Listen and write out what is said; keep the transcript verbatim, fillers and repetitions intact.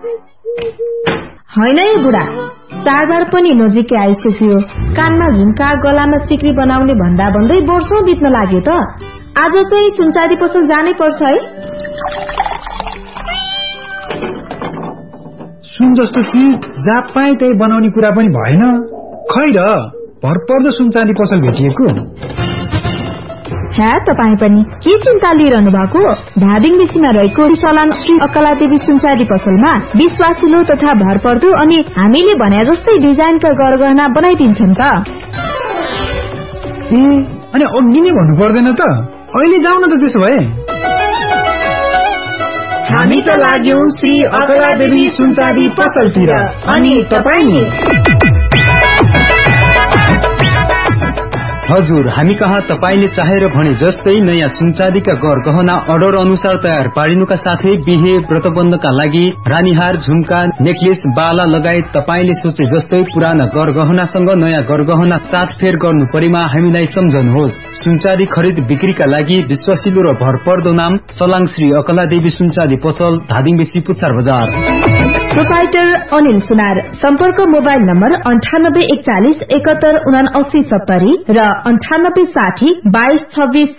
होइन है बुढा, चाडबाड पनि नजिकै आइसक्यो। कानमा झुम्का गलामा सिक्री बनाउने भन्दा भन्दै वर्षौं बित्न लाग्यो त। आज चाहिँ सुनचाँदी पसल जानै पर्छ है। सुन जस्तो चिज जहाँ पाए त्यही बनाउने कुरा पनि भएन। खै र भरपर्दो सुनचाँदी पसल भेटिएको। ह्या तपाईँ पनि के चिन्ता लिइरहनु भएको? धादिङ बेसीमा रहेको सलाङ श्री अकलादेवी सुनचाँदी पसलमा विश्वासिलो तथा भरपर्दो अनि हामीले भने जस्तै डिजाइनका गरगहना बनाइदिन्छन् त। ए अनि अघि नै भन्नु पर्दैन त? अहिले जाउँ न त त्यसो भए। हामी त लाग्यौं श्री अकलादेवी सुनचाँदी पसलतिर, अनि तपाईँ? हजुर, हामी कहाँ तपाईले चाहेर भने जस्तै नयाँ सुनचाँदीका गरगहना अर्डर अनुसार तयार पारिनुका साथै बिहे व्रतबन्धका लागि रानीहार, झुम्का, नेकलेस, बाला लगायत तपाईले सोचे जस्तै पुराना गरगहनासँग नयाँ गरगहना साथफेर गर्नु परेमा हामीलाई सम्झनुहोस्। सुनचाँदी खरिद बिक्रीका लागि विश्वासिलो र भरपर्दो नाम सलाङ श्री अकलादेवी सुनचाँदी पसल, धादिङ बेसी, पुच्छार बजार। प्रोपाइटर अनिल सुनार। सम्पर्क मोबाइल नम्बर अन्ठानब्बे एकचालिस एकहत्तर उना अस्सी सत्तरी र अन्ठानब्बे साठी बाइस छब्बीस